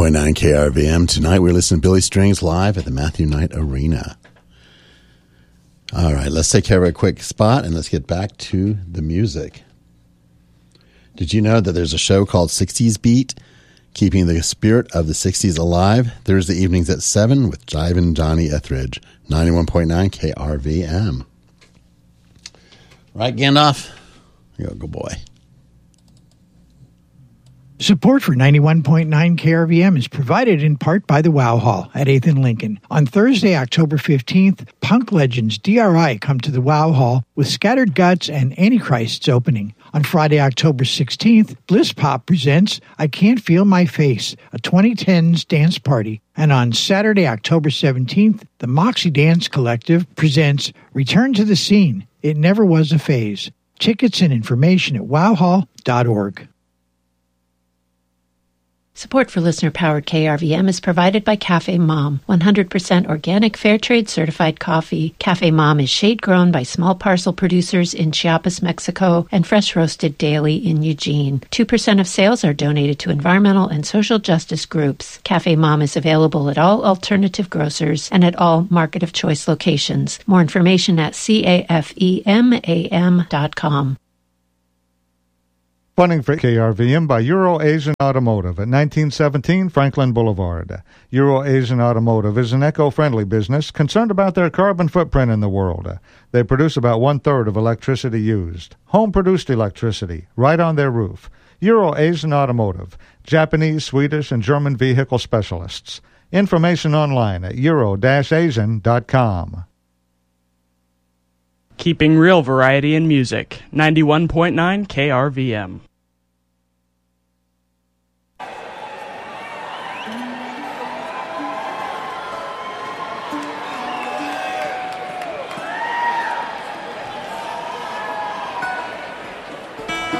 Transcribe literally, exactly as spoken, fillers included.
point nine K R V M. Tonight we're listening to Billy Strings live at the Matthew Knight Arena. All right, let's take care of a quick spot and let's get back to the music. Did you know that there's a show called sixties Beat, keeping the spirit of the sixties alive? Thursday evenings at seven with Jivin' Johnny Etheridge, ninety-one point nine K R V M. Right, Gandalf? You're a good boy. Support for ninety-one point nine K R V M is provided in part by the Wow Hall at eighth and Lincoln. On Thursday, October fifteenth, punk legends D R I come to the Wow Hall with Scattered Guts and Antichrist's opening. On Friday, October sixteenth, Bliss Pop presents I Can't Feel My Face, a twenty tens dance party. And on Saturday, October seventeenth, the Moxie Dance Collective presents Return to the Scene, It Never Was a Phase. Tickets and information at wow hall dot org. Support for listener-powered K R V M is provided by Cafe Mom, one hundred percent organic fair trade certified coffee. Cafe Mom is shade-grown by small parcel producers in Chiapas, Mexico, and fresh roasted daily in Eugene. two percent of sales are donated to environmental and social justice groups. Cafe Mom is available at all alternative grocers and at all market of choice locations. More information at cafemam dot com. Funding for K R V M by Euro-Asian Automotive at nineteen seventeen Franklin Boulevard. Euro-Asian Automotive is an eco-friendly business concerned about their carbon footprint in the world. They produce about one-third of electricity used. Home-produced electricity, right on their roof. Euro-Asian Automotive, Japanese, Swedish, and German vehicle specialists. Information online at euro dash asian dot com. Keeping real variety in music. ninety-one point nine K R V M.